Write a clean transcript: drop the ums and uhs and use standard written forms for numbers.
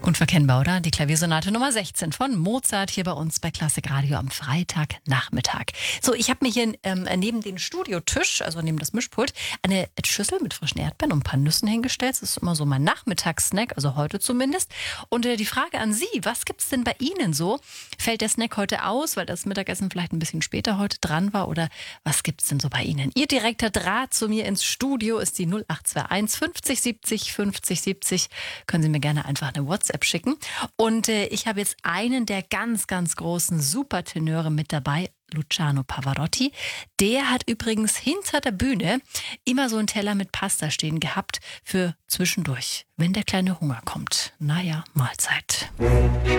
Unverkennbar, oder? Die Klaviersonate Nummer 16 von Mozart hier bei uns bei Klassik Radio am Freitagnachmittag. So, ich habe mir hier neben den Studiotisch, also neben das Mischpult, eine Schüssel mit frischen Erdbeeren und ein paar Nüssen hingestellt. Das ist immer so mein Nachmittagssnack, also heute zumindest. Und die Frage an Sie, was gibt's denn bei Ihnen so? Fällt der Snack heute aus, weil das Mittagessen vielleicht ein bisschen später heute dran war? Oder was gibt's denn so bei Ihnen? Ihr direkter Draht zu mir ins Studio ist die 0821 50 70 50 70. Können Sie mir gerne einfach eine WhatsApp schicken. Und ich habe jetzt einen der ganz, ganz großen Supertenöre mit dabei, Luciano Pavarotti. Der hat übrigens hinter der Bühne immer so einen Teller mit Pasta stehen gehabt für zwischendurch, wenn der kleine Hunger kommt. Naja, Mahlzeit.